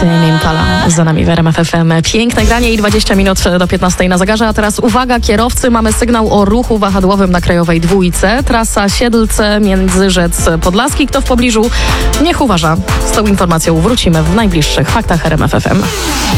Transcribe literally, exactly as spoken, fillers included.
Tame Impala za nami w R M F F M. Piękne granie i dwadzieścia minut do piętnastej na zegarze. A teraz uwaga, kierowcy, mamy sygnał o ruchu wahadłowym na Krajowej Dwójce. Trasa Siedlce, Międzyrzec Podlaski. Kto w pobliżu, niech uważa. Z tą informacją wrócimy w najbliższych faktach R M F F M.